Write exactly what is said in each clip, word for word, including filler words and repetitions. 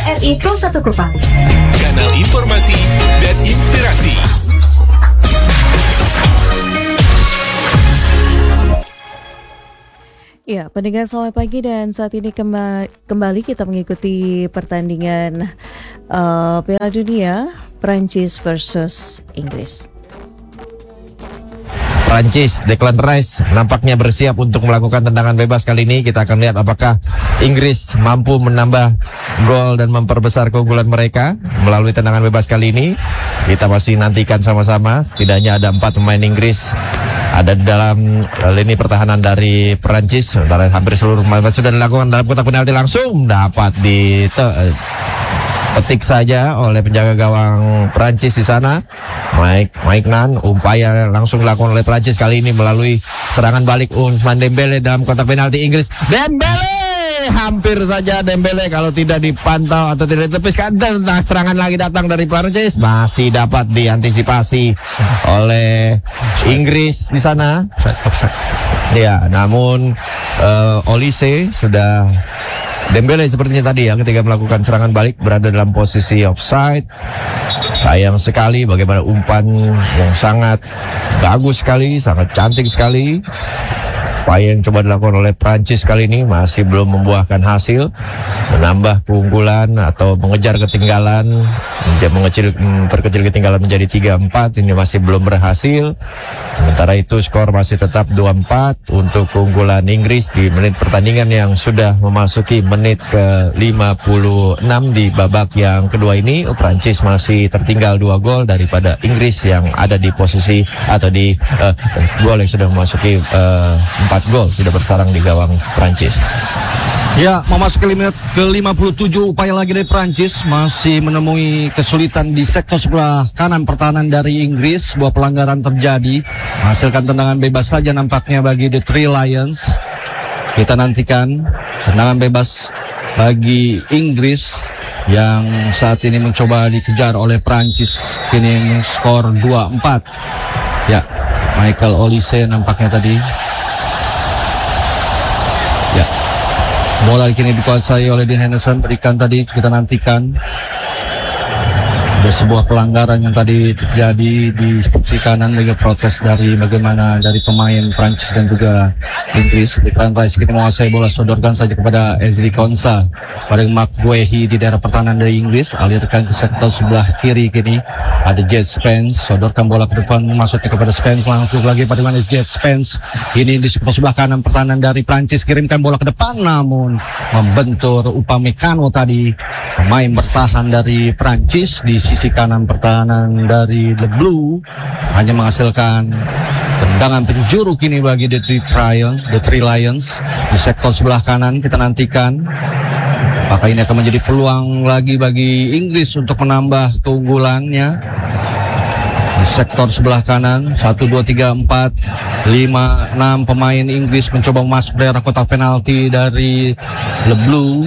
R I Pro satu Kupang. Kanal informasi dan inspirasi. Ya, pendengar selamat pagi dan saat ini kemba- kembali kita mengikuti pertandingan uh, Piala Dunia Prancis versus Inggris. Prancis, Declan Rice nampaknya bersiap untuk melakukan tendangan bebas kali ini. Kita akan lihat apakah Inggris mampu menambah gol dan memperbesar keunggulan mereka melalui tendangan bebas kali ini. Kita masih nantikan sama-sama. Setidaknya ada empat pemain Inggris ada di dalam lini pertahanan dari Prancis. Sementara hampir seluruh pemain sudah dilakukan dalam kotak penalti, langsung dapat dipetik saja oleh penjaga gawang Prancis di sana. Mike Mike Nan, upaya langsung dilakukan oleh Prancis kali ini melalui serangan balik Ousmane Dembele dalam kotak penalti Inggris. Dembele hampir saja Dembele kalau tidak dipantau atau tidak ditepiskan, dan serangan lagi datang dari Prancis, masih dapat diantisipasi oleh Inggris di sana. Ya, namun uh, Olise sudah Dembele sepertinya tadi ya ketika melakukan serangan balik berada dalam posisi offside. Sayang sekali bagaimana umpan yang sangat bagus sekali, sangat cantik sekali. Upaya yang coba dilakukan oleh Prancis kali ini masih belum membuahkan hasil, menambah keunggulan atau mengejar ketinggalan, mengecil, memperkecil ketinggalan menjadi tiga empat, ini masih belum berhasil. Sementara itu skor masih tetap dua empat untuk keunggulan Inggris di menit pertandingan yang sudah memasuki menit ke lima puluh enam di babak yang kedua ini. Prancis masih tertinggal dua gol daripada Inggris yang ada di posisi atau di uh, gol yang sudah memasuki uh, empat gol sudah bersarang di gawang Prancis. Ya, memasuki menit ke lima puluh tujuh, upaya lagi dari Prancis masih menemui kesulitan di sektor sebelah kanan pertahanan dari Inggris. Sebuah pelanggaran terjadi, menghasilkan tendangan bebas saja nampaknya bagi The Three Lions. Kita nantikan tendangan bebas bagi Inggris yang saat ini mencoba dikejar oleh Prancis. Kini skor dua empat. Ya, Michael Olise nampaknya tadi. Ya, bola kini dikuasai oleh Dean Henderson, berikan tadi, kita nantikan. Ada sebuah pelanggaran yang tadi terjadi di sisi kanan, juga protes dari bagaimana dari pemain Prancis dan juga Inggris. Declan Rice kini menguasai bola, sodorkan saja kepada Ezri Konsa pada Mark Guehi di daerah pertahanan dari Inggris, alirkan ke sektor sebelah kiri. Kini ada Jet Spence, sodorkan bola ke depan, maksudnya kepada Spence, langsung lagi pada mana Jet Spence. Ini di sektor sebelah kanan pertahanan dari Prancis, kirimkan bola ke depan, namun membentur Upamecano tadi, pemain bertahan dari Prancis. Di sisi kanan pertahanan dari The Blue hanya menghasilkan tendangan penjuru kini bagi The Three Lions, The Three Lions di sektor sebelah kanan. Kita nantikan apakah ini akan menjadi peluang lagi bagi Inggris untuk menambah keunggulannya. Di sektor sebelah kanan satu, dua, tiga, empat, lima, enam pemain Inggris mencoba masuk daerah kotak penalti dari The Blue.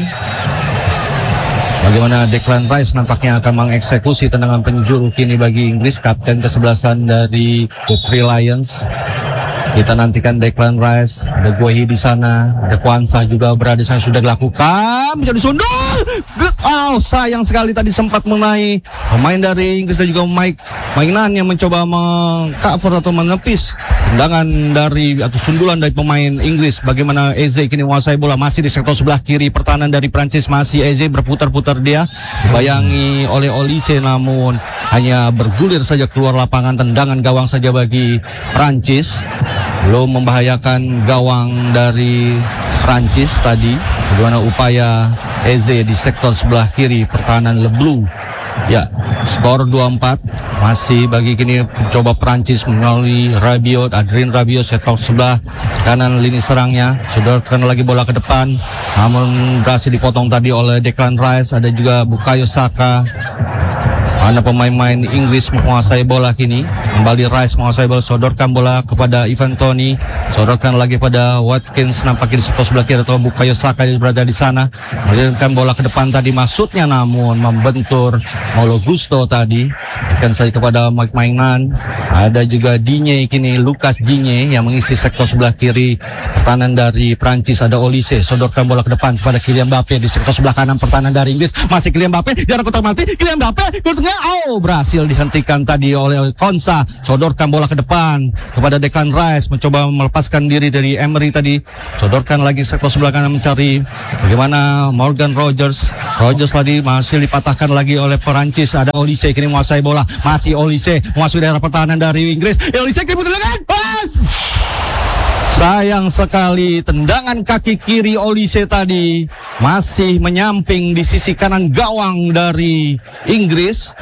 Bagaimana Declan Rice nampaknya akan mengeksekusi tendangan penjuru kini bagi Inggris, kapten kesebelasan dari The Three Lions. Kita nantikan Declan Rice, ada Guehi di sana, ada Kwanzaa juga berada di sana, sudah dilakukan, bisa disundul. Oh, sayang sekali tadi sempat mengenai pemain dari Inggris dan juga Mike mainan yang mencoba mengcover atau menepis tendangan dari atau sundulan dari pemain Inggris. Bagaimana Eze kini menguasai bola, masih di sektor sebelah kiri pertahanan dari Prancis, masih Eze berputar-putar, dia dibayangi oleh Olise, namun hanya bergulir saja keluar lapangan. Tendangan gawang saja bagi Prancis, belum membahayakan gawang dari Prancis tadi. Bagaimana upaya Eze di sektor sebelah kiri pertahanan Le Bleu. Ya, skor dua empat. Masih bagi kini mencoba Prancis melalui Rabiot, Adrien Rabiot sektor sebelah kanan lini serangnya. Sodorkan lagi bola ke depan, namun berhasil dipotong tadi oleh Declan Rice. Ada juga Bukayo Saka. Mana pemain-pemain Inggris menguasai bola kini. Kembali Rice menguasai bola, sodorkan bola kepada Ivan Toney, sodorkan lagi pada Watkins, nampaknya di sektor sebelah kiri atau Bukayo Saka berada di sana. Mengirimkan bola ke depan tadi, maksudnya namun membentur Malo Gusto tadi. Berikan saja kepada Mike Maignan. Ada juga Digne kini, Lucas Digne yang mengisi sektor sebelah kiri pertahanan dari Prancis. Ada Olise, sodorkan bola ke depan kepada Kylian Mbappe di sektor sebelah kanan pertahanan dari Inggris. Masih Kylian Mbappe, jarak kotak mati, Kylian Mbappe, gol tengah, oh berhasil dihentikan tadi oleh Konsa. Sodorkan bola ke depan kepada Declan Rice, mencoba melepaskan diri dari Emery tadi. Sodorkan lagi sektor sebelah kanan mencari bagaimana Morgan Rogers. Rogers tadi masih dipatahkan lagi oleh Perancis. Ada Olise kini menguasai bola, masih Olise menguasai daerah pertahanan dari Inggris. Olise kini tendangan, pas. Sayang sekali tendangan kaki kiri Olise tadi masih menyamping di sisi kanan gawang dari Inggris.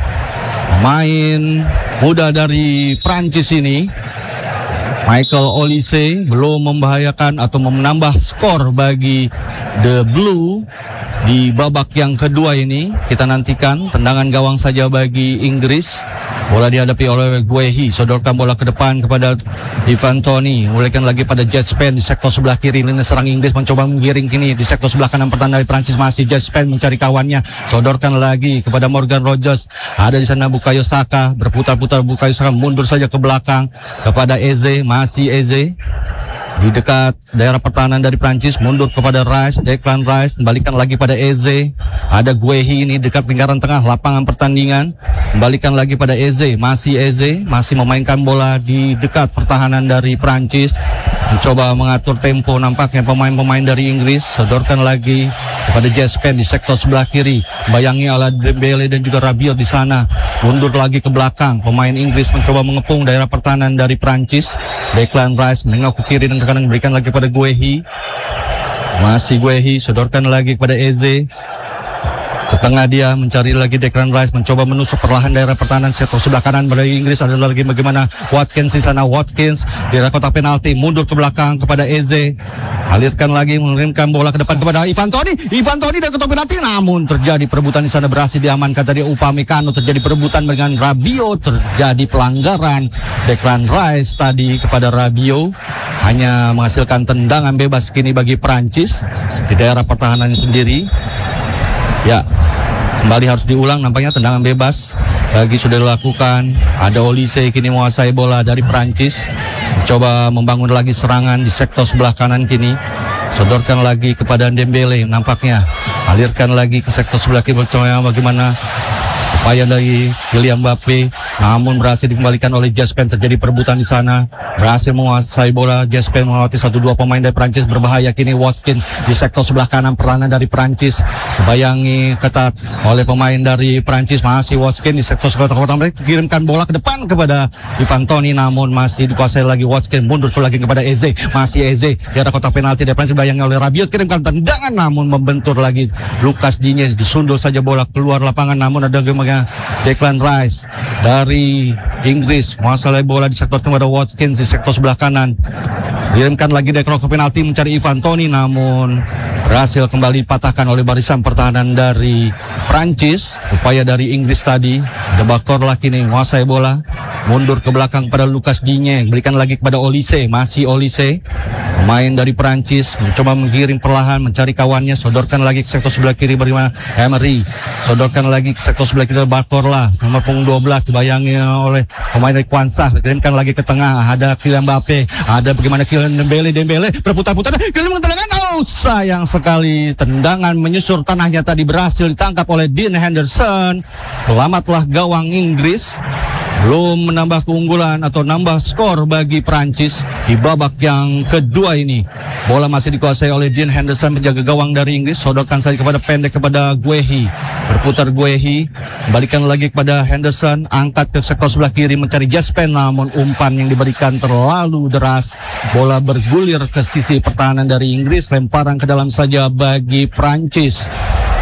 Main muda dari Prancis ini, Michael Olise, belum membahayakan atau menambah skor bagi The Blue di babak yang kedua ini. Kita nantikan tendangan gawang saja bagi Inggris. Bola dihadapi oleh Guehi, sodorkan bola ke depan kepada Ivan Toney, mulaikan lagi pada Jet Spen di sektor sebelah kiri. Lini serang Inggris mencoba menggiring kini di sektor sebelah kanan pertahanan dari Prancis. Masih Jet Spen mencari kawannya, sodorkan lagi kepada Morgan Rogers. Ada di sana Bukayo Saka, berputar-putar Bukayo Saka mundur saja ke belakang kepada Eze. Masih Eze di dekat daerah pertahanan dari Prancis, mundur kepada Rice, Declan Rice, kembalikan lagi pada Eze. Ada Guehi ini dekat lingkaran tengah lapangan pertandingan, kembalikan lagi pada Eze. Masih Eze, masih memainkan bola di dekat pertahanan dari Prancis, mencoba mengatur tempo nampaknya pemain-pemain dari Inggris. Sodorkan lagi kepada Jespen di sektor sebelah kiri, bayangi ala Dembele dan juga Rabiot di sana. Mundur lagi ke belakang, pemain Inggris mencoba mengepung daerah pertahanan dari Prancis. Declan Rice menengok ke kiri dan ke kanan, berikan lagi pada Guehi. Masih Guehi, sodorkan lagi kepada Eze. Ke tengah dia mencari lagi Declan Rice, mencoba menusuk perlahan daerah pertahanan sektor sebelah kanan dari Inggris. Ada lagi bagaimana Watkins di sana. Watkins di daerah kotak penalti, mundur ke belakang kepada Eze. Alirkan lagi, mengirimkan bola ke depan kepada Ivan Toney. Ivan Toney dari kotak penalti, namun terjadi perebutan di sana, berhasil diamankan tadi Upamecano. Terjadi perebutan dengan Rabiot, terjadi pelanggaran Declan Rice tadi kepada Rabiot, hanya menghasilkan tendangan bebas kini bagi Prancis di daerah pertahanannya sendiri. Ya, kembali harus diulang nampaknya tendangan bebas lagi sudah dilakukan. Ada Olise kini menguasai bola dari Prancis, mencoba membangun lagi serangan di sektor sebelah kanan kini. Sodorkan lagi kepada Dembele nampaknya, alirkan lagi ke sektor sebelah kiri. Bagaimana upaya dari Kylian Mbappe, namun berhasil dikembalikan oleh Jespen. Terjadi perebutan di sana, berhasil menguasai bola. Jespen melewati satu dua pemain dari Prancis, berbahaya kini Watkins di sektor sebelah kanan pertahanan dari Prancis, dibayangi ketat oleh pemain dari Prancis. Masih Watkins di sektor sebelah kanan, kirimkan bola ke depan kepada Ivan Toney, namun masih dikuasai lagi Watkins. Mundur lagi kepada Eze, masih Eze di arah kotak penalti dari Prancis, dibayangi oleh Rabiot, kirimkan tendangan namun membentur lagi Lucas Digne. Disundul saja bola keluar lapangan, namun ada Declan Rice dari Inggris menguasai bola di sektor kepada Watkins di sektor sebelah kanan. Kirimkan lagi dari kotak penalti mencari Ivan Toney, namun berhasil kembali patahkan oleh barisan pertahanan dari Prancis. Upaya dari Inggris tadi, Debakor lagi nih menguasai bola, mundur ke belakang pada Lucas Digne, berikan lagi kepada Olise. Masih Olise, pemain dari Prancis, mencoba menggiring perlahan mencari kawannya. Sodorkan lagi ke sektor sebelah kiri bagaimana Emery, sodorkan lagi ke sektor sebelah kiri Bakorla, nomor punggung dua belas, dibayangi oleh pemain dari Kwanzaa. Kirimkan lagi ke tengah, ada Kylian Mbappe, ada bagaimana Kylian Dembele, Dembele berputar-putar, Kylian tendangan, oh sayang sekali, tendangan menyusur tanahnya tadi berhasil ditangkap oleh Dean Henderson. Selamatlah gawang Inggris, belum menambah keunggulan atau nambah skor bagi Prancis di babak yang kedua ini. Bola masih dikuasai oleh Dean Henderson, penjaga gawang dari Inggris. Sodorkan saja kepada pendek kepada Guehi, berputar Guehi, kembalikan lagi kepada Henderson, angkat ke sektor sebelah kiri mencari Jespen, namun umpan yang diberikan terlalu deras. Bola bergulir ke sisi pertahanan dari Inggris, lemparan ke dalam saja bagi Prancis.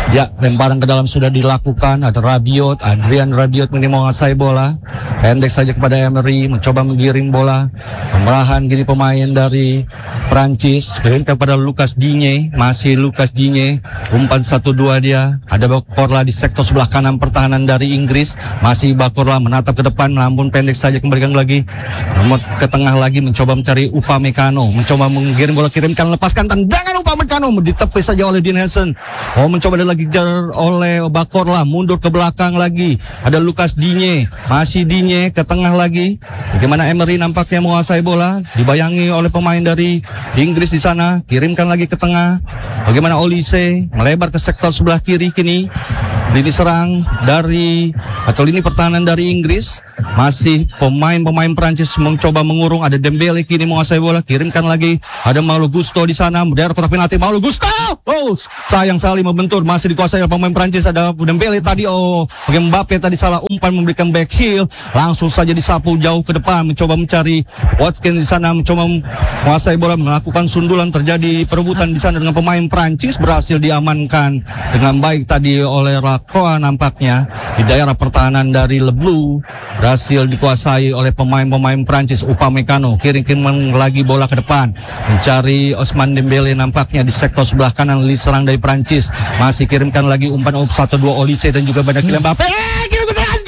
Ya, lemparan ke dalam sudah dilakukan. Ada Rabiot, Adrian Rabiot ini menguasai bola. Pendek saja kepada Emery, mencoba menggiring bola. Pemerahan gini pemain dari Prancis, kirim kepada Lucas Digne. Masih Lucas Digne, umpan satu dua dia. Ada Bakorla di sektor sebelah kanan pertahanan dari Inggris. Masih Bakorla menatap ke depan, namun pendek saja kembalikan lagi. Nomor ke tengah lagi mencoba mencari Upamecano. Mencoba menggiring bola, kirimkan, lepaskan tendangan Upamecano. Ditepis saja oleh Dean Henderson. Oh, mencoba lagi kejar oleh Bakorla, mundur ke belakang lagi. Ada Lucas Digne, masih Digne ke tengah lagi. Bagaimana Emery nampaknya menguasai bola, dibayangi oleh pemain dari Inggris di sana. Kirimkan lagi ke tengah. Bagaimana Olise melebar ke sektor sebelah kiri kini. Lini serang dari atau lini pertahanan dari Inggris, masih pemain-pemain Prancis mencoba mengurung. Ada Dembele kini menguasai bola, kirimkan lagi. Ada Malo Gusto di sana, daerah kotak penalti. Malo Gusto, oh sayang sekali membentur, masih dikuasai oleh pemain Prancis. Ada Dembele tadi, oh bagaimana Mbappe tadi salah umpan memberikan back heel, langsung saja disapu jauh ke depan, mencoba mencari Watkins di sana, mencoba menguasai bola, melakukan sundulan. Terjadi perebutan di sana dengan pemain Prancis, berhasil diamankan dengan baik tadi oleh Lacroix. Nampaknya di daerah pertahanan dari Le Bleu berhasil dikuasai oleh pemain-pemain Prancis. Upamecano kirim-kirim lagi bola ke depan, mencari Ousmane Dembele nampaknya di sektor sebelah kanan lini serang dari Prancis. Masih kirimkan lagi umpan up satu dua Olise dan juga pada Kylian Mbappe. Kirim ke tengah,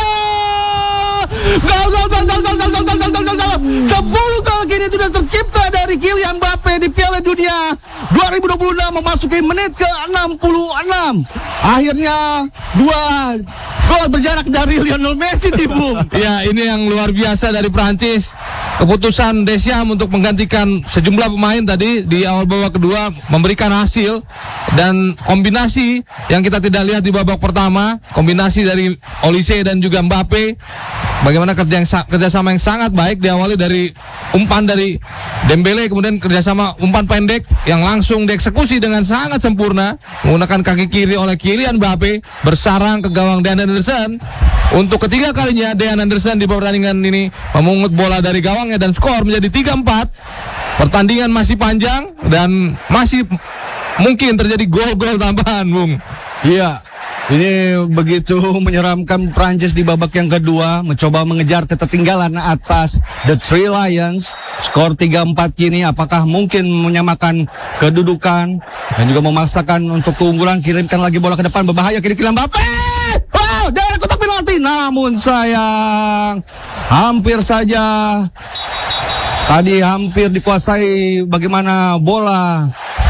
gol! Gol, gol, gol, gol, gol, gol, gol, gol, gol, gol, gol. sepuluh gol kini sudah tercipta dari Kylian Mbappe di Piala Dunia dua ribu dua puluh enam memasuki menit ke enam puluh enam. Akhirnya dua gol berjarak dari Lionel Messi di Bung. Ya, ini yang luar biasa dari Prancis. Keputusan Deschamps untuk menggantikan sejumlah pemain tadi di awal babak kedua memberikan hasil, dan kombinasi yang kita tidak lihat di babak pertama, kombinasi dari Olise dan juga Mbappe, bagaimana kerja yang, kerjasama yang sangat baik, diawali dari umpan dari Dembele, kemudian kerjasama umpan pendek yang langsung dieksekusi dengan sangat sempurna menggunakan kaki kiri oleh Kylian Mbappe, bersarang ke gawang Dean Henderson. Untuk ketiga kalinya Dean Henderson di pertandingan ini memungut bola dari gawangnya dan skor menjadi tiga empat. Pertandingan masih panjang dan masih mungkin terjadi gol-gol tambahan, Bung. Iya. Ini begitu menyeramkan Prancis di babak yang kedua, mencoba mengejar ketertinggalan atas The Three Lions. Skor tiga empat kini, apakah mungkin menyamakan kedudukan dan juga memaksakan untuk keunggulan? Kirimkan lagi bola ke depan, berbahaya kiri Kylian Mbappe. Wow, dari kotak penalti, namun sayang, hampir saja tadi hampir dikuasai bagaimana bola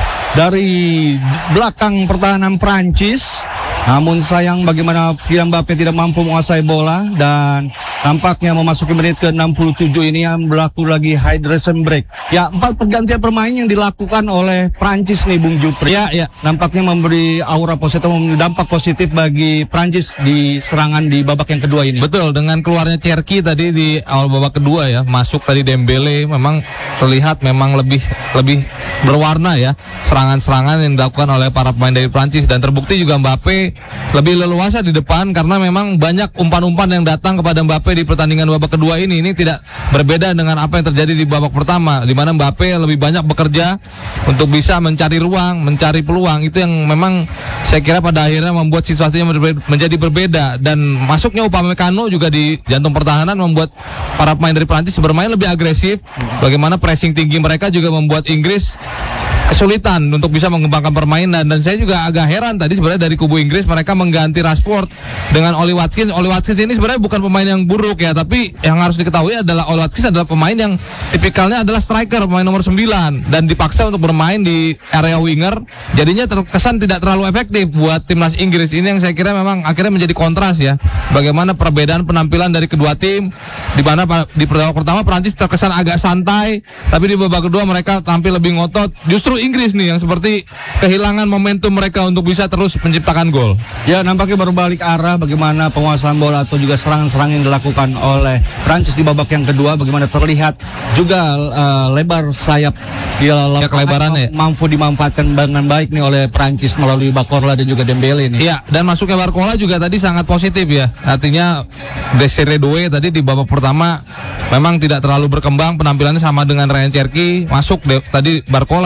dari belakang pertahanan Prancis. Namun sayang bagaimana Kylian Mbappe tidak mampu menguasai bola, dan nampaknya memasuki menit ke enam puluh tujuh ini yang berlaku lagi hydration break. Ya, empat pergantian permain yang dilakukan oleh Prancis nih Bung Jupri. Ya, ya. Nampaknya memberi aura positif, memberi dampak positif bagi Prancis di serangan di babak yang kedua ini. Betul, dengan keluarnya Cherki tadi di awal babak kedua ya, masuk tadi Dembele, memang terlihat memang lebih lebih berwarna ya serangan-serangan yang dilakukan oleh para pemain dari Prancis, dan terbukti juga Mbappe lebih leluasa di depan karena memang banyak umpan-umpan yang datang kepada Mbappe di pertandingan babak kedua ini. Ini tidak berbeda dengan apa yang terjadi di babak pertama, di mana Mbappe lebih banyak bekerja untuk bisa mencari ruang, mencari peluang. Itu yang memang saya kira pada akhirnya membuat situasinya menjadi berbeda, dan masuknya Upamecano juga di jantung pertahanan membuat para pemain dari Prancis bermain lebih agresif. Bagaimana pressing tinggi mereka juga membuat Inggris kesulitan untuk bisa mengembangkan permainan. Dan saya juga agak heran tadi sebenarnya dari kubu Inggris mereka mengganti Rashford dengan Oli Watkins. Oli Watkins ini sebenarnya bukan pemain yang buruk ya, tapi yang harus diketahui adalah Oli Watkins adalah pemain yang tipikalnya adalah striker, pemain nomor sembilan, dan dipaksa untuk bermain di area winger, jadinya terkesan tidak terlalu efektif buat timnas Inggris. Ini yang saya kira memang akhirnya menjadi kontras ya, bagaimana perbedaan penampilan dari kedua tim, di mana di babak pertama Prancis terkesan agak santai, tapi di babak kedua mereka tampil lebih ngotot. Justru Inggris nih yang seperti kehilangan momentum mereka untuk bisa terus menciptakan gol. Ya, nampaknya berbalik arah bagaimana penguasaan bola atau juga serangan-serangan yang dilakukan oleh Prancis di babak yang kedua. Bagaimana terlihat juga uh, lebar sayap di ya, kelebarannya mampu dimanfaatkan dengan baik nih oleh Prancis melalui Bakorla dan juga Dembele nih. Iya, dan masuknya Bakorla juga tadi sangat positif ya. Artinya Desiree Doué tadi di babak pertama memang tidak terlalu berkembang penampilannya sama dengan Ryan Cherki. Masuk de, tadi Bakorla dan juga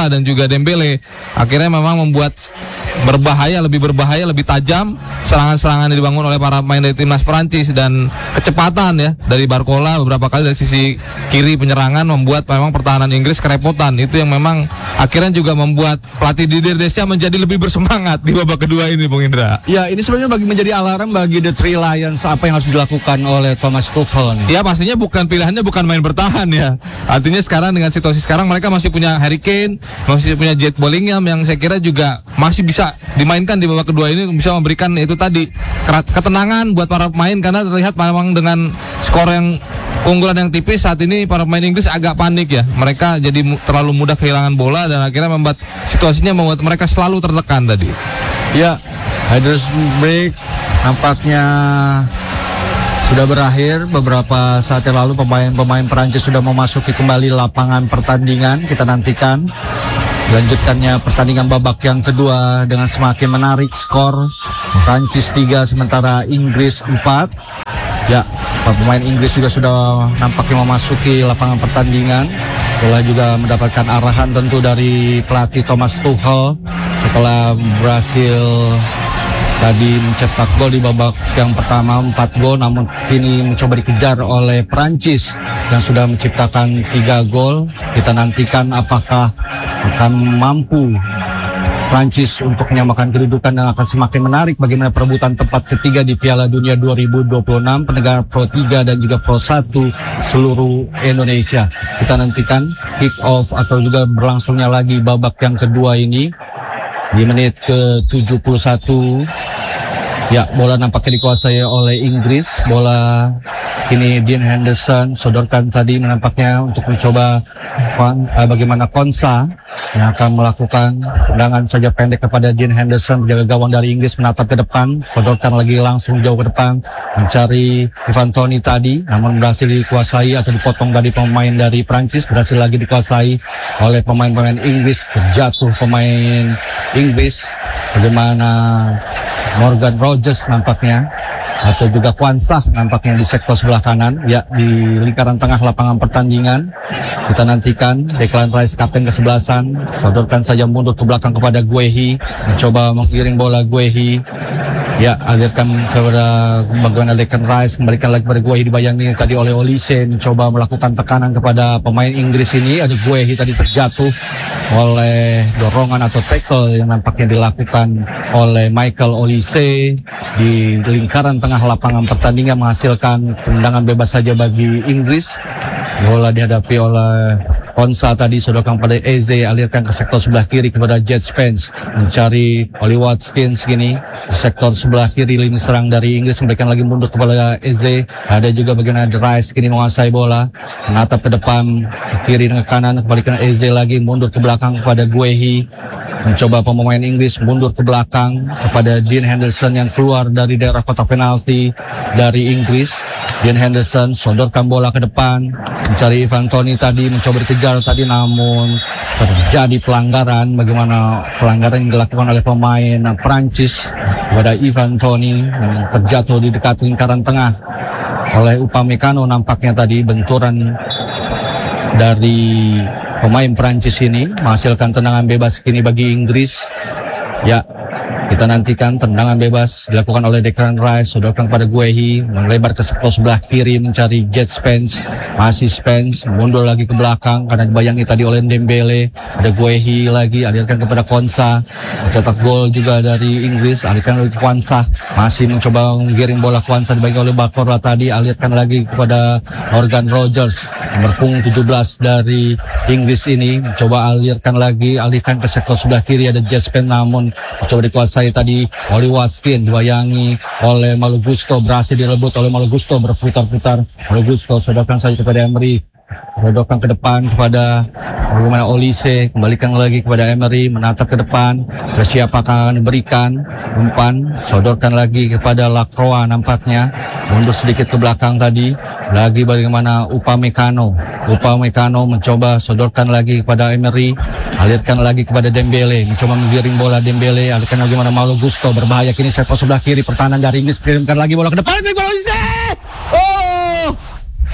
juga Dembele. Akhirnya memang membuat berbahaya, lebih berbahaya, lebih tajam serangan-serangan yang dibangun oleh para pemain dari timnas Prancis, dan kecepatan ya dari Barcola beberapa kali dari sisi kiri penyerangan membuat memang pertahanan Inggris kerepotan. Itu yang memang akhirnya juga membuat pelatih Didier Deschamps menjadi lebih bersemangat di babak kedua ini, Bung Indra. Ya, ini sebenarnya bagi menjadi alarm bagi The Three Lions apa yang harus dilakukan oleh Thomas Tuchel nih. Ya pastinya bukan pilihannya bukan main bertahan ya. Artinya sekarang dengan situasi sekarang mereka masih punya Harry Kane, masih punya Jude Bellingham yang saya kira juga masih bisa dimainkan di babak kedua ini, bisa memberikan itu tadi ketenangan buat para pemain, karena terlihat memang dengan skor yang keunggulan yang tipis saat ini para pemain Inggris agak panik ya. Mereka jadi mu- terlalu mudah kehilangan bola dan akhirnya membuat situasinya membuat mereka selalu tertekan tadi. Ya, hydration break nampaknya sudah berakhir. Beberapa saat yang lalu pemain-pemain Perancis sudah memasuki kembali lapangan pertandingan. Kita nantikan lanjutkannya pertandingan babak yang kedua dengan semakin menarik skor. Perancis tiga sementara Inggris empat. Ya, pemain Inggris juga sudah nampaknya memasuki lapangan pertandingan setelah juga mendapatkan arahan tentu dari pelatih Thomas Tuchel setelah berhasil tadi mencetak gol di babak yang pertama empat gol, namun kini mencoba dikejar oleh Prancis yang sudah menciptakan tiga gol. Kita nantikan apakah akan mampu Prancis untuk menyamakan kedudukan dan akan semakin menarik bagaimana perebutan tempat ketiga di Piala Dunia dua ribu dua puluh enam pendengar Pro tiga dan juga Pro satu seluruh Indonesia. Kita nantikan kick off atau juga berlangsungnya lagi babak yang kedua ini di menit ke tujuh puluh satu. Ya, bola nampaknya dikuasai oleh Inggris. Bola kini Dean Henderson sodorkan tadi menampaknya untuk mencoba uh, bagaimana Konsa yang akan melakukan tendangan saja pendek kepada Dean Henderson, penjaga gawang dari Inggris, menatap ke depan, sodorkan lagi langsung jauh ke depan mencari Ivan Toney tadi, namun berhasil dikuasai atau dipotong dari pemain dari Prancis, berhasil lagi dikuasai oleh pemain-pemain Inggris, terjatuh pemain Inggris bagaimana Morgan Rogers nampaknya atau juga Kwansah nampaknya di sektor sebelah kanan, ya di lingkaran tengah lapangan pertandingan. Kita nantikan Declan Rice kapten kesebelasan sodorkan saja mundur ke belakang kepada Guehi, mencoba menggiring bola Guehi, ya alirkan kepada bagaimana Declan Rice, kembalikan lagi kepada Guehi, dibayangi tadi oleh Olise, mencoba melakukan tekanan kepada pemain Inggris ini. Ada Guehi tadi terjatuh oleh dorongan atau tackle yang nampaknya dilakukan oleh Michael Olise di lingkaran tengah lapangan pertandingan, menghasilkan tendangan bebas saja bagi Inggris. Bola dihadapi oleh Konsa tadi, sodorkan pada Eze, alirkan ke sektor sebelah kiri kepada Jet Spence, mencari Oli Watkins gini di sektor sebelah kiri lini serang dari Inggris, memberikan lagi mundur kepada Eze. Ada juga bagian Rice kini menguasai bola, menatap ke depan ke kiri dengan kanan, kembalikan Eze lagi mundur ke belakang kepada Guehi, mencoba pemain Inggris mundur ke belakang kepada Dean Henderson yang keluar dari daerah kotak penalti dari Inggris. Dean Henderson sodorkan bola ke depan, mencari Ivan Toney tadi, mencoba dikejar tadi, namun terjadi pelanggaran. Bagaimana pelanggaran yang dilakukan oleh pemain Prancis kepada Ivan Toney yang terjatuh di dekat lingkaran tengah oleh Upamecano. Nampaknya tadi benturan dari pemain Prancis ini menghasilkan tendangan bebas kini bagi Inggris. Ya, kita nantikan tendangan bebas dilakukan oleh Declan Rice, sodorkan kepada Guehi, melebar ke sektor sebelah kiri mencari Jet Spence, masih Spence mundur lagi ke belakang karena dibayangi tadi oleh Dembele. Ada Guehi lagi, alirkan kepada Konsa, mencetak gol juga dari Inggris, alirkan lagi ke Kwansa, masih mencoba menggiring bola Kwansa, dibayangi oleh Barcola tadi, alirkan lagi kepada Morgan Rogers, nomor punggung tujuh belas dari Inggris ini, mencoba alirkan lagi, alirkan ke sektor sebelah kiri, ada Jet Spence, namun mencoba dikuasai tadi Oli Watkins, dibayangi oleh Malo Gusto, berhasil direbut oleh Malo Gusto, berputar-putar Malo Gusto, sodorkan saja kepada Emery, sodorkan ke depan kepada bagaimana Olise, kembalikan lagi kepada Emery, menatap ke depan, bersiap akan diberikan umpan, sodorkan lagi kepada Lacroix, nampaknya mundur sedikit ke belakang tadi, lagi bagaimana Upamecano, Upamecano mencoba sodorkan lagi kepada Emery, alirkan lagi kepada Dembele, mencoba menggiring bola Dembele, alirkan lagi mana Malo Gusto, berbahaya kini sektor sebelah kiri, pertahanan dari Inggris, kirimkan lagi bola ke depan, Olise, oh,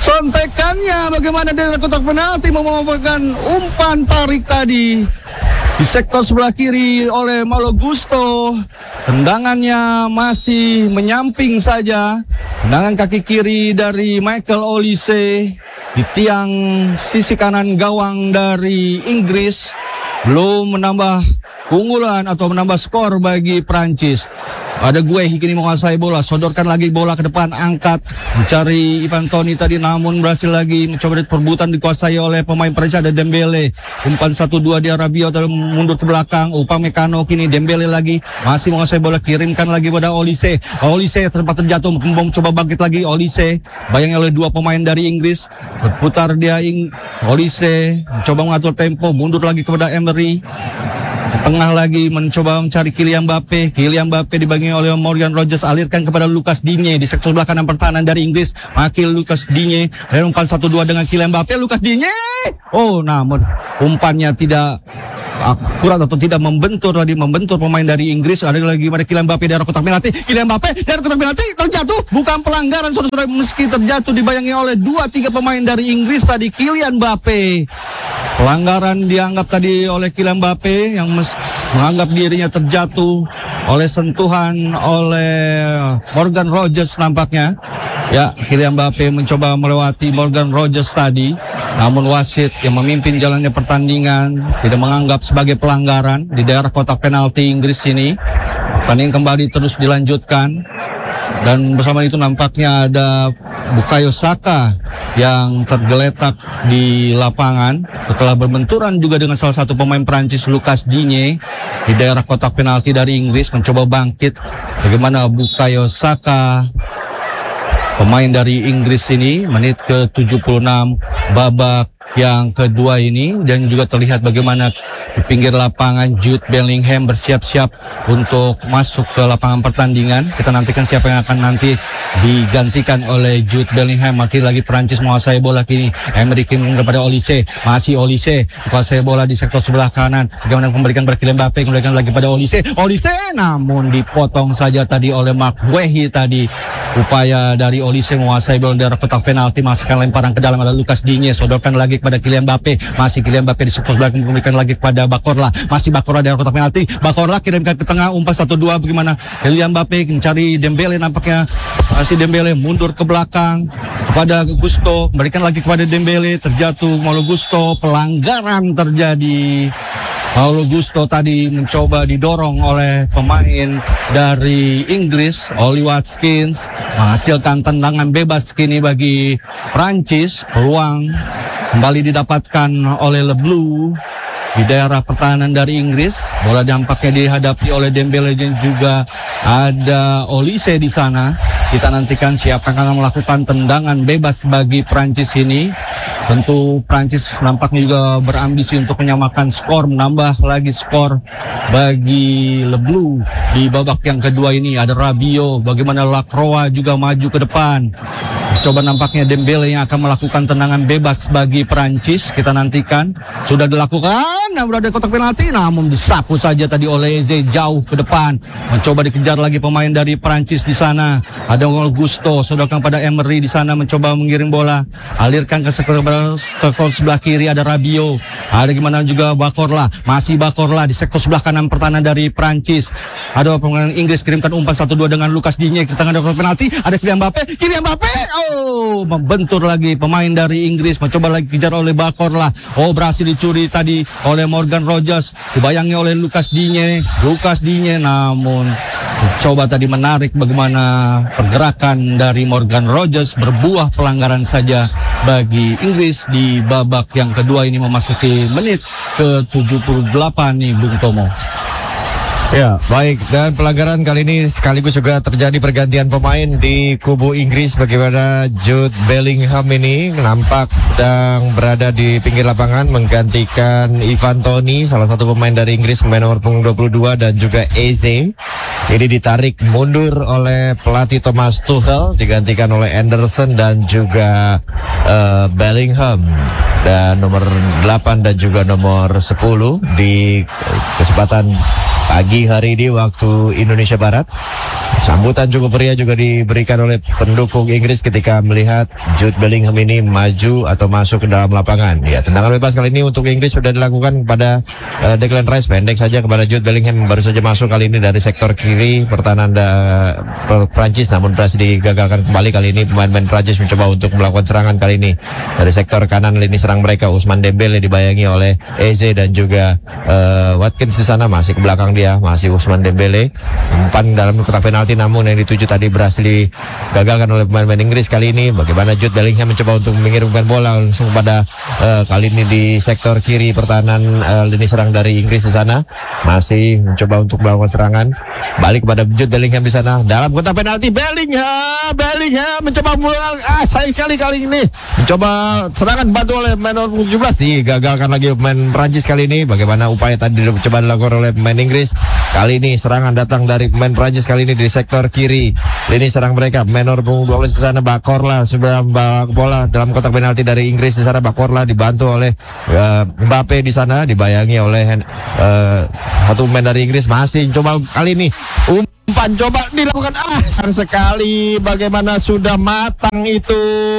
sontekannya bagaimana dari kotak penalti memanfaatkan umpan tarik tadi. Di sektor sebelah kiri oleh Malo Gusto. Tendangannya masih menyamping saja. Tendangan kaki kiri dari Michael Olise di tiang sisi kanan gawang dari Inggris. Belum menambah keunggulan atau menambah skor bagi Prancis. Ada gue kini menguasai bola, sodorkan lagi bola ke depan, angkat, mencari Ivan Toney tadi, namun berhasil lagi mencoba perebutan dikuasai oleh pemain Prancis. Ada Dembele, umpan satu dua dia Rabiot mundur ke belakang, Upamecano kini Dembele lagi, masih menguasai bola, kirimkan lagi pada Olise. Olise tempat terjatuh, coba bangkit lagi Olise, bayangnya oleh dua pemain dari Inggris, berputar dia Ing Olise, mencoba mengatur tempo, mundur lagi kepada Emery. Tengah lagi mencoba mencari Kylian Mbappe. Kylian Mbappe dibagi oleh Morgan Rogers, alirkan kepada Lucas Digne di sektor sebelah kanan pertahanan dari Inggris. Makil Lucas Digne, dan umpan satu dua dengan Kylian Mbappe. Lucas Digne, oh namun umpannya tidak akurat atau tidak membentur tadi, membentur pemain dari Inggris. Ada lagi pada Kylian Mbappe dari kotak penalti. Kylian Mbappe dari kotak penalti terjatuh, bukan pelanggaran saudara-saudara, meski terjatuh dibayangi oleh dua tiga pemain dari Inggris tadi. Kylian Mbappe, pelanggaran dianggap tadi oleh Kylian Mbappe yang menganggap dirinya terjatuh oleh sentuhan oleh Morgan Rogers nampaknya. Ya, Kylian Mbappe mencoba melewati Morgan Rogers tadi, namun wasit yang memimpin jalannya pertandingan tidak menganggap sebagai pelanggaran di daerah kotak penalti Inggris ini. Pertandingan kembali terus dilanjutkan, dan bersama itu nampaknya ada Bukayo Saka yang tergeletak di lapangan setelah berbenturan juga dengan salah satu pemain Prancis, Lucas Digne, di daerah kotak penalti dari Inggris. Mencoba bangkit, bagaimana Bukayo Saka, pemain dari Inggris ini, menit ke tujuh puluh enam babak yang kedua ini. Dan juga terlihat bagaimana di pinggir lapangan Jude Bellingham bersiap-siap untuk masuk ke lapangan pertandingan. Kita nantikan siapa yang akan nanti digantikan oleh Jude Bellingham. Makin lagi Prancis menguasai bola kini. Emery kini kepada Olise, masih Olise menguasai bola di sektor sebelah kanan. Bagaimana memberikan pada Kylian Mbappe, memberikan lagi pada Olise. Olise namun dipotong saja tadi oleh Mark Guehi tadi. Upaya dari Olise menguasai bola dari kotak penalti, masukkan lemparan ke dalam, ada Lucas Digne, sodorkan lagi kepada Kylian Mbappe, masih Kylian Mbappe di sektor sebelah, memberikan lagi kepada Bakorla, masih Bakorla dari kotak penalti, Bakorla kirimkan ke tengah, umpan satu dua, bagaimana Kylian Mbappe mencari Dembele, nampaknya masih Dembele mundur ke belakang kepada Gusto, memberikan lagi kepada Dembele, terjatuh Malo Gusto, pelanggaran terjadi. Paulo Gusto tadi mencoba didorong oleh pemain dari Inggris, Oli Watkins, menghasilkan tendangan bebas kini bagi Prancis. Peluang kembali didapatkan oleh Le Bleu di daerah pertahanan dari Inggris. Bola dampaknya dihadapi oleh Dembele dan juga ada Olise di sana. Kita nantikan siapa yang akan melakukan tendangan bebas bagi Prancis ini. Tentu Prancis nampaknya juga berambisi untuk menyamakan skor, menambah lagi skor bagi Le Bleu di babak yang kedua ini. Ada Rabiot, bagaimana Lacroix juga maju ke depan. Coba nampaknya Dembele yang akan melakukan tendangan bebas bagi Prancis. Kita nantikan. Sudah dilakukan, nah berada di kotak penalti, namun disapu saja tadi oleh Eze jauh ke depan. Mencoba dikejar lagi pemain dari Prancis di sana. Ada Gusto, sodorkan pada Emery di sana, mencoba mengirim bola, alirkan ke sektor sebelah kiri. Ada Rabiot, ada gimana juga Bakorla, masih Bakorla di sektor sebelah kanan pertahanan dari Prancis. Ada pemain Inggris kirimkan umpan satu dua dengan Lucas Digne ke tengah kotak penalti. Ada Kylian Mbappe, Kylian Mbappe, oh membentur lagi pemain dari Inggris, mencoba lagi kejar oleh Bakorla. Oh berhasil dicuri tadi oleh Morgan Rogers, dibayangi oleh Lucas Digne. Lucas Digne namun coba tadi menarik, bagaimana pergerakan dari Morgan Rogers berbuah pelanggaran saja bagi Inggris di babak yang kedua ini, memasuki menit ke tujuh puluh delapan nih Bung Tomo. Ya, baik. Dan pelanggaran kali ini sekaligus juga terjadi pergantian pemain di kubu Inggris. Bagaimana Jude Bellingham ini nampak sedang berada di pinggir lapangan menggantikan Ivan Toney, salah satu pemain dari Inggris, pemain nomor punggung dua puluh dua, dan juga Eze. Ini ditarik mundur oleh pelatih Thomas Tuchel, digantikan oleh Anderson dan juga uh, Bellingham. Dan nomor delapan dan juga nomor sepuluh di kesempatan pagi hari ini waktu Indonesia Barat. Sambutan cukup meriah juga diberikan oleh pendukung Inggris ketika melihat Jude Bellingham ini maju atau masuk ke dalam lapangan. Ya, tendangan bebas kali ini untuk Inggris sudah dilakukan kepada uh, Declan Rice, pendek saja kepada Jude Bellingham, baru saja masuk kali ini dari sektor kiri pertahanan da, per, Prancis, namun berhasil digagalkan kembali. Kali ini pemain-pemain Prancis mencoba untuk melakukan serangan kali ini dari sektor kanan lini serang mereka. Ousmane Dembele dibayangi oleh Eze dan juga uh, Watkins di sana, masih ke belakang dia, masih Ousmane Dembele umpan dalam kotak penalti, namun yang dituju tadi berhasil digagalkan oleh pemain-pemain Inggris. Kali ini bagaimana Jude Bellingham mencoba untuk mengirimkan bola langsung pada uh, kali ini di sektor kiri pertahanan uh, lini serang dari Inggris di sana, masih mencoba untuk melakukan serangan balik kepada Jude Bellingham di sana dalam kotak penalti. Bellingham Bellingham mencoba mulai, ah sayang sekali kali ini mencoba serangan bantu oleh pemain nomor tujuh belas, digagalkan lagi pemain Prancis kali ini. Bagaimana upaya tadi coba dilakukan oleh pemain Inggris, kali ini serangan datang dari pemain Prancis kali ini di sektor kiri lini serang mereka. Pemain nomor dua belas di sana Bakorla sudah membawa bola dalam kotak penalti dari Inggris di sana. Bakorla dibantu oleh uh, Mbappe di sana, dibayangi oleh uh, satu pemain dari Inggris, masih coba kali ini umpan coba dilakukan, ah sang sekali bagaimana sudah matang itu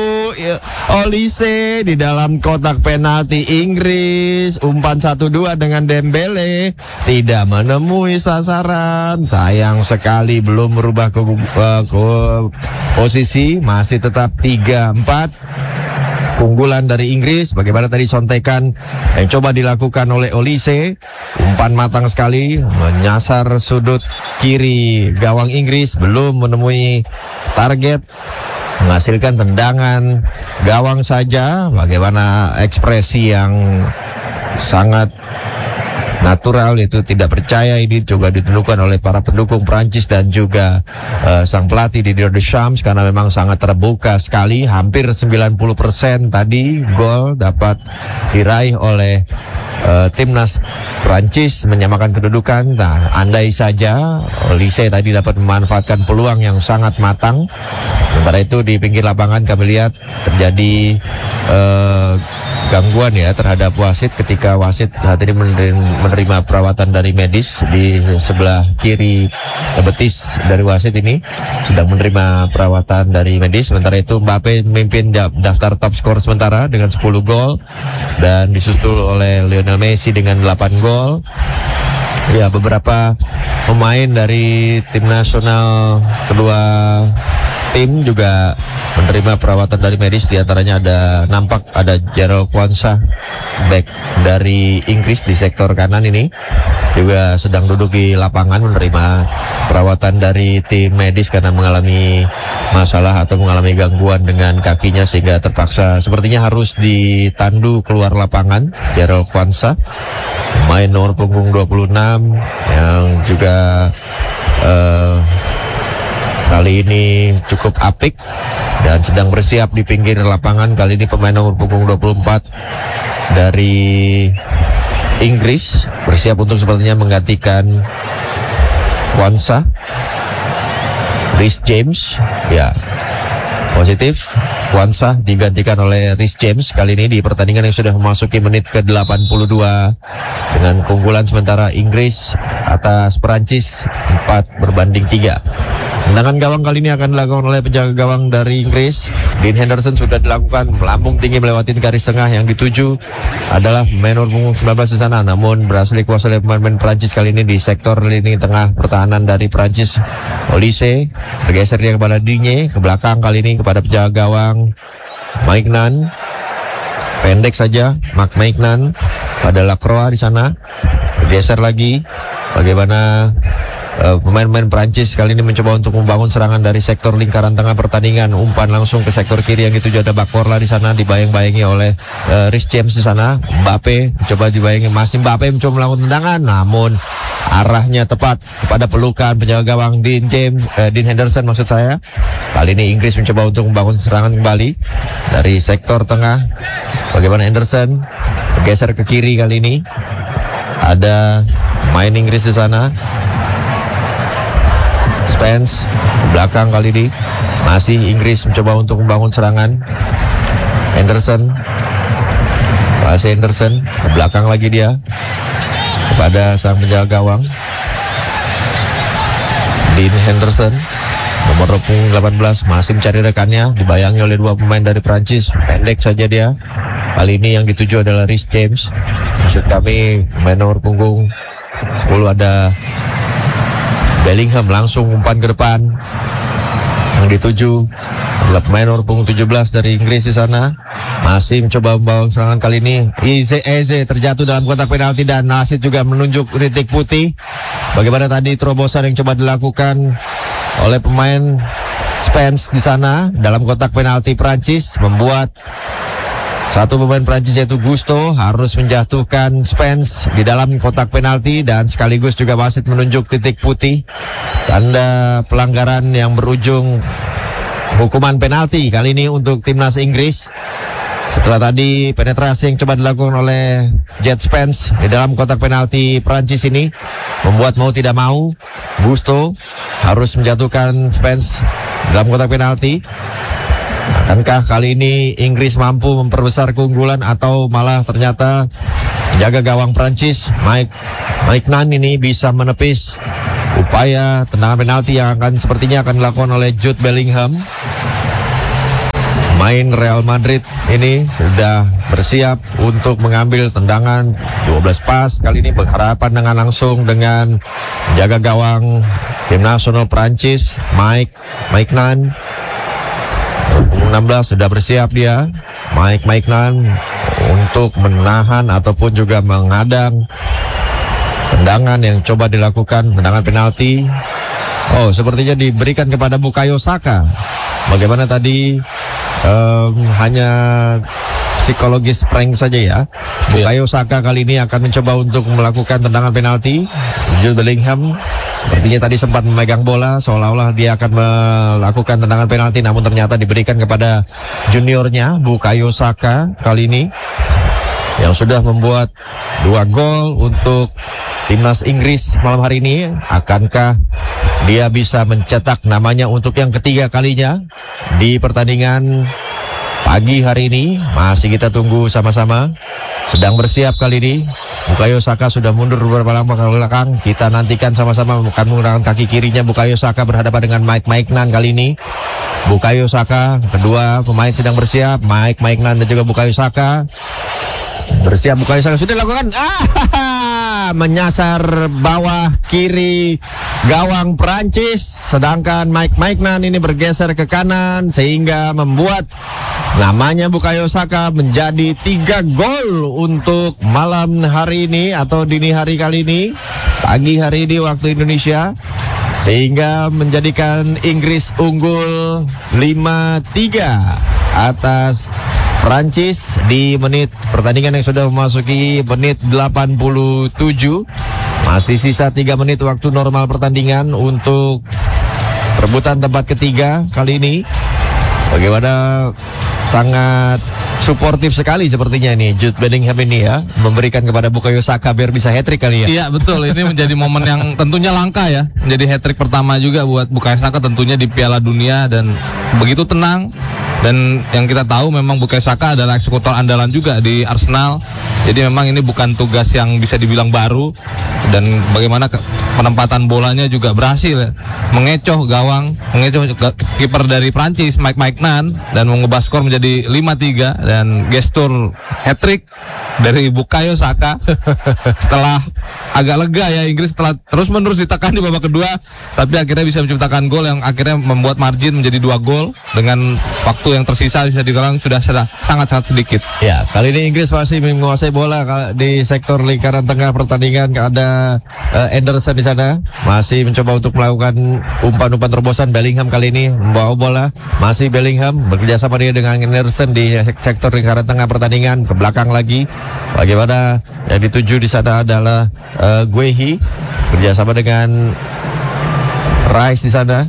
Olise di dalam kotak penalti Inggris. Umpan satu dua dengan Dembele tidak menemui sasaran, sayang sekali belum merubah ke, uh, ke posisi, masih tetap tiga empat keunggulan dari Inggris. Bagaimana tadi sontekan yang coba dilakukan oleh Olise, umpan matang sekali menyasar sudut kiri gawang Inggris, belum menemui target, menghasilkan tendangan gawang saja. Bagaimana ekspresi yang sangat natural itu tidak percaya ini juga ditunjukkan oleh para pendukung Prancis dan juga uh, sang pelatih Didier Deschamps, karena memang sangat terbuka sekali. Hampir sembilan puluh persen tadi gol dapat diraih oleh uh, timnas Prancis menyamakan kedudukan. Nah, andai saja Olise tadi dapat memanfaatkan peluang yang sangat matang. Sementara itu di pinggir lapangan kami lihat terjadi uh, gangguan ya terhadap wasit ketika wasit saat ini menerima perawatan dari medis di sebelah kiri betis dari wasit ini sedang menerima perawatan dari medis. Sementara itu Mbappe memimpin daftar top skor sementara dengan sepuluh gol dan disusul oleh Lionel Messi dengan delapan gol. Ya, beberapa pemain dari tim nasional kedua tim juga menerima perawatan dari medis. Di antaranya ada nampak ada Jarell Quansah, back dari Inggris di sektor kanan ini juga sedang duduk di lapangan menerima perawatan dari tim medis karena mengalami masalah atau mengalami gangguan dengan kakinya sehingga terpaksa sepertinya harus ditandu keluar lapangan. Jarell Quansah, pemain nomor punggung dua puluh enam yang juga uh, kali ini cukup apik dan sedang bersiap di pinggir lapangan. Kali ini pemain nomor punggung dua puluh empat dari Inggris bersiap untuk sepertinya menggantikan Quansah. Reece James, ya positif, Quansah digantikan oleh Reece James kali ini di pertandingan yang sudah memasuki menit ke delapan puluh dua dengan keunggulan sementara Inggris atas Perancis empat berbanding tiga. Tendangan gawang kali ini akan dilakukan oleh penjaga gawang dari Inggris. Dean Henderson sudah dilakukan melambung tinggi melewati garis tengah. Yang dituju adalah pemain nomor punggung sembilan belas di sana, namun berhasil dikuasai oleh pemain-pemain Prancis kali ini di sektor lini tengah pertahanan dari Prancis. Olise bergeser dia kepada Digne, ke belakang kali ini kepada penjaga gawang Maignan. Pendek saja Marc Maignan pada Lacroix di sana. Bergeser lagi. Bagaimana Uh, pemain-pemain Prancis kali ini mencoba untuk membangun serangan dari sektor lingkaran tengah pertandingan. Umpan langsung ke sektor kiri yang dituju ada Bakorla di sana, dibayang-bayangi oleh uh, Reece James di sana. Mbappe coba dibayangi, masih Mbappe mencoba melakukan tendangan, namun arahnya tepat kepada pelukan penjaga gawang Dean James, uh, Dean Henderson maksud saya. Kali ini Inggris mencoba untuk membangun serangan kembali dari sektor tengah. Bagaimana Henderson bergeser ke kiri kali ini. Ada main Inggris di sana. Spence belakang kali ini masih Inggris mencoba untuk membangun serangan. Henderson, masih Henderson ke belakang lagi dia kepada sang penjaga gawang Dean Henderson. Nomor punggung delapan belas masih mencari rekannya, dibayangi oleh dua pemain dari Prancis. Pendek saja dia. Kali ini yang dituju adalah Rhys James. Maksud kami pemain nomor punggung sepuluh ada Bellingham, langsung umpan ke depan. Yang dituju adalah pemain nomor punggung tujuh belas dari Inggris di sana. Masih mencoba membangun serangan kali ini. Eze Eze terjatuh dalam kotak penalti dan Nasid juga menunjuk titik putih. Bagaimana tadi terobosan yang coba dilakukan oleh pemain Spence di sana dalam kotak penalti Prancis, membuat satu pemain Prancis yaitu Gusto harus menjatuhkan Spence di dalam kotak penalti dan sekaligus juga wasit menunjuk titik putih, tanda pelanggaran yang berujung hukuman penalti kali ini untuk timnas Inggris. Setelah tadi penetrasi yang coba dilakukan oleh Jet Spence di dalam kotak penalti Prancis ini membuat mau tidak mau Gusto harus menjatuhkan Spence dalam kotak penalti. Akankah kali ini Inggris mampu memperbesar keunggulan atau malah ternyata menjaga gawang Prancis Mike Mike Nan ini bisa menepis upaya tendangan penalti yang akan sepertinya akan dilakukan oleh Jude Bellingham. Main Real Madrid ini sudah bersiap untuk mengambil tendangan dua belas pas. Kali ini berhadapan dengan langsung dengan menjaga gawang tim nasional Prancis Mike Mike Nan. enam belas sudah bersiap dia Mike Mike Nan untuk menahan ataupun juga menghadang tendangan yang coba dilakukan, tendangan penalti. Oh, sepertinya diberikan kepada Bukayo Saka. Bagaimana tadi um, hanya psikologis prank saja ya. Bukayo Saka kali ini akan mencoba untuk melakukan tendangan penalti. Jude Bellingham sepertinya tadi sempat memegang bola seolah-olah dia akan melakukan tendangan penalti, namun ternyata diberikan kepada juniornya Bukayo Saka kali ini yang sudah membuat dua gol untuk timnas Inggris malam hari ini. Akankah dia bisa mencetak namanya untuk yang ketiga kalinya di pertandingan pagi hari ini? Masih kita tunggu sama-sama. Sedang bersiap kali ini. Bukayo Saka sudah mundur beberapa langkah ke belakang. Kita nantikan sama-sama akan menggunakan kaki kirinya Bukayo Saka berhadapan dengan Mike Mike Nan kali ini. Bukayo Saka, kedua pemain sedang bersiap. Mike Mike Nan dan juga Bukayo Saka. Bersiap Bukayo Saka sudah dilakukan. Ah, menyasar bawah kiri gawang Prancis. Sedangkan Mike Mike Nan ini bergeser ke kanan sehingga membuat namanya Bukayo Saka menjadi tiga gol untuk malam hari ini atau dini hari kali ini, pagi hari ini waktu Indonesia, sehingga menjadikan Inggris unggul lima tiga atas Prancis di menit pertandingan yang sudah memasuki menit delapan puluh tujuh. Masih sisa tiga menit waktu normal pertandingan untuk perebutan tempat ketiga kali ini. Bagaimana sangat suportif sekali sepertinya ini Jude Bellingham ini ya, memberikan kepada Bukayo Saka biar bisa hat-trick kali ya. Iya betul, ini menjadi momen yang tentunya langka ya, menjadi hat-trick pertama juga buat Bukayo Saka tentunya di Piala Dunia, dan begitu tenang. Dan yang kita tahu memang Bukayo Saka adalah eksekutor andalan juga di Arsenal. Jadi memang ini bukan tugas yang bisa dibilang baru. Dan bagaimana ke, penempatan bolanya juga berhasil ya, mengecoh gawang, mengecoh kiper dari Prancis Mike Mike Nan dan mengubah skor menjadi lima tiga, dan gestur hat-trick dari Bukayo Saka setelah agak lega ya Inggris setelah terus-menerus ditekan di babak kedua, tapi akhirnya bisa menciptakan gol yang akhirnya membuat margin menjadi dua gol dengan waktu yang tersisa bisa dibilang sudah sangat-sangat sedikit. Ya, kali ini Inggris masih menguasai bola di sektor lingkaran tengah pertandingan. Ada uh, Anderson di sana masih mencoba untuk melakukan umpan-umpan terobosan. Bellingham kali ini membawa bola, masih Bellingham bekerjasama dia dengan Anderson di sektor lingkaran tengah pertandingan. Ke belakang lagi, bagaimana yang dituju di sana adalah uh, Guehi bekerjasama dengan Rice di sana.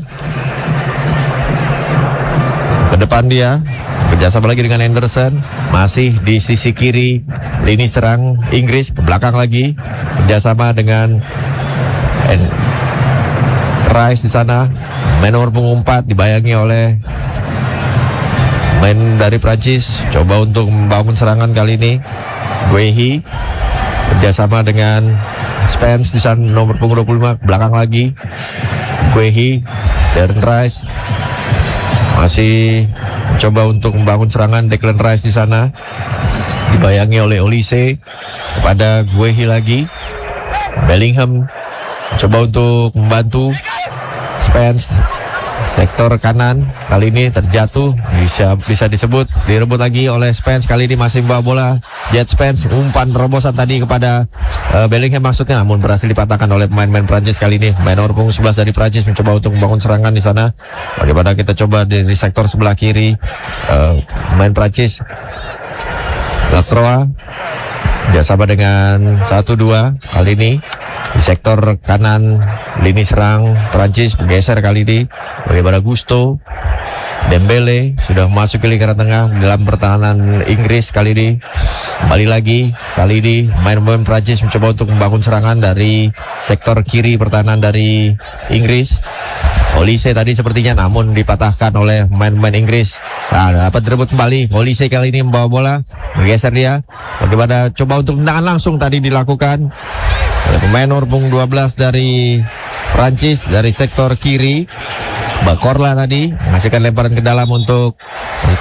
Ke depan dia bekerjasama lagi dengan Anderson, masih di sisi kiri lini serang Inggris. Ke belakang lagi bekerjasama dengan and Rice di sana. Main nomor punggung empat dibayangi oleh main dari Prancis, coba untuk membangun serangan kali ini. Guehi bekerjasama dengan Spence di sana nomor punggung dua puluh lima. Belakang lagi Guehi, Darren Rice masih coba untuk membangun serangan. Declan Rice di sana dibayangi oleh Olise kepada Guehi lagi. Bellingham coba untuk membantu Spence. Sektor kanan kali ini terjatuh, bisa bisa disebut direbut lagi oleh Spence. Kali ini masih membawa bola Jet Spence, umpan terobosan tadi kepada uh, Bellingham maksudnya, namun berhasil dipatahkan oleh pemain-pemain Prancis kali ini. Main nomor punggung sebelas dari Prancis mencoba untuk membangun serangan di sana. Bagaimana kita coba dari sektor sebelah kiri, uh, pemain Prancis Lacroix bersama dengan satu dua kali ini. Di sektor kanan lini serang Prancis bergeser kali ini. Bagaimana Gusto, Dembele sudah masuk ke lingkaran tengah dalam pertahanan Inggris kali ini. Kembali lagi kali ini main-main Prancis mencoba untuk membangun serangan dari sektor kiri pertahanan dari Inggris. Olise tadi sepertinya namun dipatahkan oleh main-main Inggris. Nah, dapat direbut kembali. Olise kali ini membawa bola, bergeser dia. Bagaimana coba untuk tendangan langsung tadi dilakukan oleh pemain nomor punggung dua belas dari Prancis dari sektor kiri. Bakorla tadi menghasilkan lemparan ke dalam untuk